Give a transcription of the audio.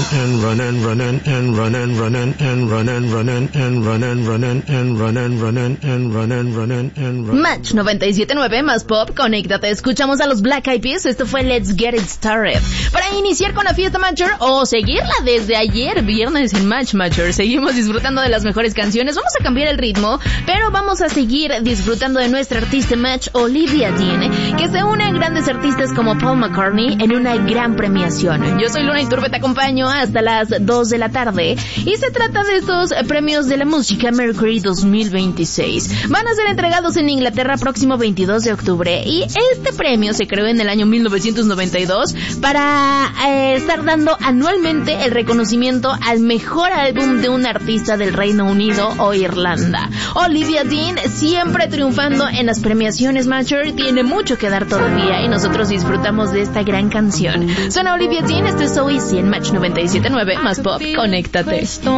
and run and run and run and run and run and run and run and run and run and run and run and run and run. Match 97.9 más pop, conéctate. Escuchamos a los Black Eyed Peas. Esto fue Let's Get It Started. Para iniciar con la fiesta Matcher o seguirla desde ayer, viernes en Match Matcher. Seguimos disfrutando de las mejores canciones. Vamos a cambiar el ritmo, pero vamos a seguir disfrutando de nuestra artista Match, Olivia Dean, que se une a grandes artistas como Paul McCartney en una gran premiación. Yo soy Luna Iturbe, te acompaño hasta las 2 de la tarde y se trata de estos premios de la música Mercury 2026. Van a ser entregados en Inglaterra próximo 22 de octubre y este premio se creó en el año 1992 para estar dando anualmente el reconocimiento al mejor álbum de un artista del Reino Unido o Irlanda. Olivia Dean siempre triunfando en las premiaciones Matcher, tiene mucho que dar todavía y nosotros disfrutamos de esta gran canción. Suena Olivia Dean, esto es So Easy en Match 97.9 más pop, conéctate.